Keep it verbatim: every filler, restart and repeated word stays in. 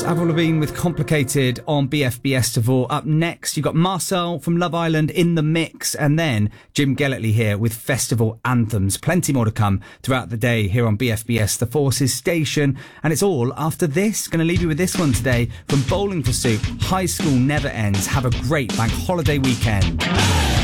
Avril Lavigne with Complicated on B F B Estival. Up next, you've got Marcel from Love Island in the mix, and then Jim Gellertley here with Festival Anthems. Plenty more to come throughout the day here on B F B S, the Forces station, and it's all after this. Going to leave you with this one today from Bowling for Soup. High School Never Ends. Have a great bank holiday weekend.